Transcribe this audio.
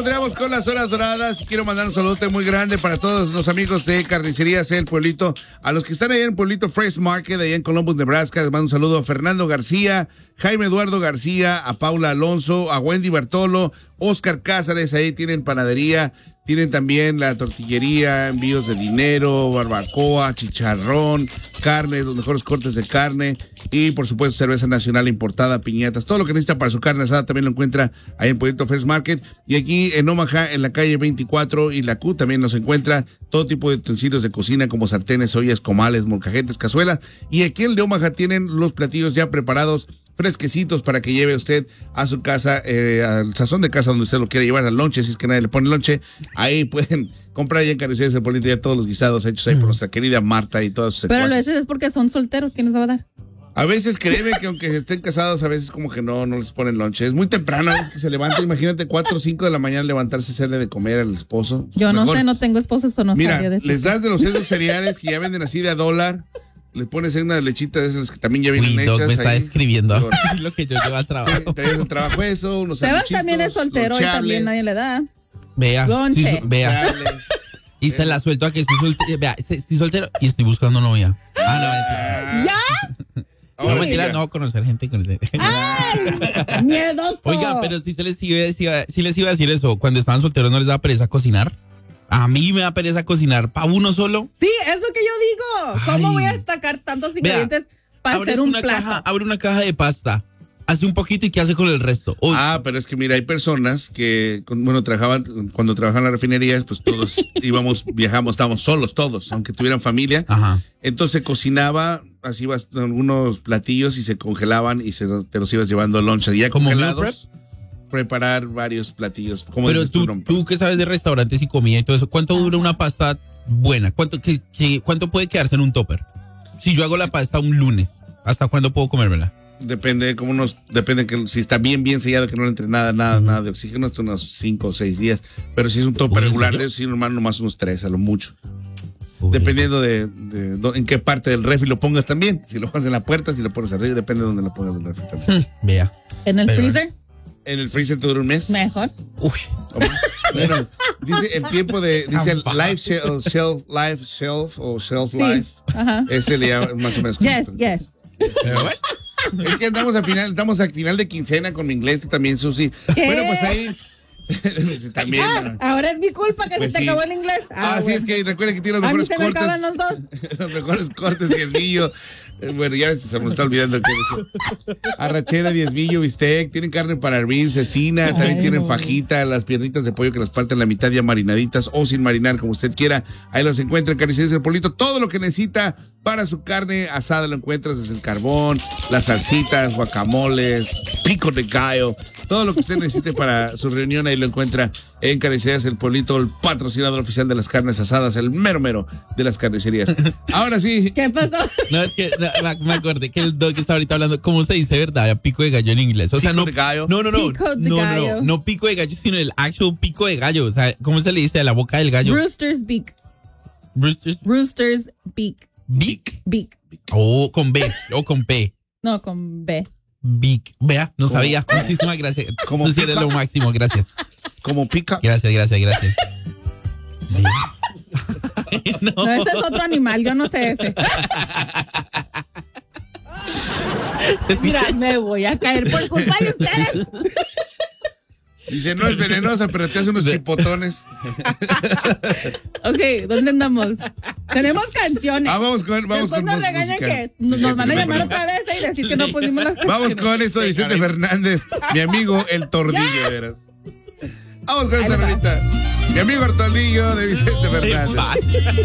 continuamos con las horas doradas. Quiero mandar un saludo muy grande para todos los amigos de Carnicerías El Pueblito. A los que están allá en Pueblito Fresh Market, allá en Columbus, Nebraska. Les mando un saludo a Fernando García, Jaime Eduardo García, a Paula Alonso, a Wendy Bartolo, Oscar Cázares. Ahí tienen panadería. Tienen también la tortillería, envíos de dinero, barbacoa, chicharrón, carnes, los mejores cortes de carne y, por supuesto, cerveza nacional importada, piñatas. Todo lo que necesita para su carne asada también lo encuentra ahí en Pueblito Fresh Market. Y aquí en Omaha, en la calle 24 y la Q, también nos encuentra todo tipo de utensilios de cocina como sartenes, ollas, comales, molcajetes, cazuelas. Y aquí en el de Omaha tienen los platillos ya preparados, fresquecitos, para que lleve usted a su casa, al sazón de casa donde usted lo quiera llevar, al lonche, si es que nadie le pone lonche. Ahí pueden comprar ya en Carnicerías El Pueblito ya todos los guisados hechos ahí por nuestra querida Marta y todos sus Pero secuaces. a veces es porque son solteros, ¿quién nos va a dar? A veces créeme que aunque estén casados, a veces como que no les ponen lonche. Es muy temprano, es que se levanta, imagínate 4 o 5 de la mañana levantarse, hacerle de comer al esposo. Yo no Mejor, sé, no tengo esposo, eso no mira, sabía de eso. les das de los esos cereales que ya venden así de $1, le pones ahí una lechita de esas que también ya vienen hechas. Me está ahí. escribiendo lo que yo llevo al trabajo. Sí, te llevas el trabajo eso, unos Sebas sanduchitos, también es soltero y también nadie le da. Vea, Lonche. vea. Y se la suelto a que estoy soltero. Vea, estoy soltero y estoy buscando novia. No, ¿Ya? No, mentira, no, conocer gente. ¡Ay! ¡Miedoso! Oiga, pero sí les iba a decir eso. Cuando estaban solteros, ¿no les da pereza cocinar? A mí me da pereza cocinar. ¿Para uno solo? Sí, es lo que yo digo. ¿Cómo voy a destacar tantos ingredientes para hacer un plato? Abre una caja de pasta, hace un poquito y ¿qué hace con el resto? Pero es que mira, hay personas que, cuando trabajaban en las refinerías, pues todos viajamos, estábamos solos todos, aunque tuvieran familia. Ajá. Entonces cocinaba, así algunos platillos y se congelaban y te los ibas llevando al lunch. Ya ¿Como congelados, meal prep? Preparar varios platillos. Pero tú que sabes de restaurantes y comida y todo eso, ¿cuánto dura una pasta buena? ¿Cuánto puede quedarse en un topper? Si yo hago la pasta un lunes, ¿hasta cuándo puedo comérmela? Depende que si está bien sellado, que no le entre nada de oxígeno, hasta unos 5 o 6 días. Pero si es un topper regular, de eso sí, normal, nomás unos 3 a lo mucho. Dependiendo de en qué parte del refri lo pongas también. Si lo pones en la puerta, si lo pones arriba, depende de dónde lo pongas del refri también. Vea. ¿En el freezer? En el freezer te dura un mes. Mejor. Uy. Bueno, dice el tiempo dice el life shelf o shelf life. Ajá. Ese le llama más o menos. Yes. Es que estamos al final de quincena con mi inglés, tú también, Susi. ¿Qué? Bueno, pues ahí también. Ahora es mi culpa que Pues se te acabó el inglés. Sí, bueno. es que recuerda que tiene los A mí mejores se me cortes. acaban los dos. Los mejores cortes, diezmillo. Bueno, ya se me está olvidando que arrachera, diezmillo, bistec, tienen carne para hervir, cecina, también tienen fajita, las piernitas de pollo que las parten la mitad ya marinaditas o sin marinar, como usted quiera. Ahí los encuentra en Carnicerías El Pueblito. Todo lo que necesita para su carne asada lo encuentras desde el carbón, las salsitas, guacamoles, pico de gallo. Todo lo que usted necesite para su reunión, ahí lo encuentra en Carnicerías El Pueblito, el patrocinador oficial de las carnes asadas, el mero de las carnicerías. Ahora sí. ¿Qué pasó? No, es que me acordé que el dog está ahorita hablando, ¿cómo se dice, verdad? Pico de gallo en inglés. O sea, pico de gallo. No pico de gallo, sino el actual pico de gallo. O sea, ¿cómo se le dice a la boca del gallo? Rooster's beak. Rooster's beak. Beak. O con B, o con P. No, con B. Beak. Vea, no sabía. Muchísimas gracias. Como eres lo máximo, gracias. Como pica. Gracias. No, ese es otro animal, yo no sé ese. Mira, me voy a caer por culpa de ustedes. Dice, no es venenosa, pero te hace unos chipotones. Ok, ¿dónde andamos? Tenemos canciones. Vamos con nos regañan que nos van a llamar otra vez y decir que no pusimos las canciones. Vamos con eso de Vicente Fernández, mi amigo el Tordillo, de veras. Vamos con esta rolita. Mi amigo el Tordillo de Vicente Fernández.